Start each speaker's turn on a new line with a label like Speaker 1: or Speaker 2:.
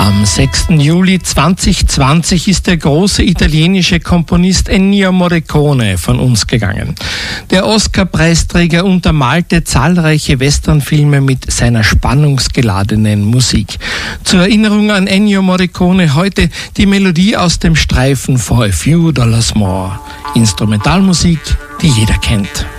Speaker 1: Am 6. Juli 2020 ist der große italienische Komponist Ennio Morricone von uns gegangen. Der Oscar-Preisträger untermalte zahlreiche Westernfilme mit seiner spannungsgeladenen Musik. Zur Erinnerung an Ennio Morricone heute die Melodie aus dem Streifen For a Few Dollars More. Instrumentalmusik, die jeder kennt.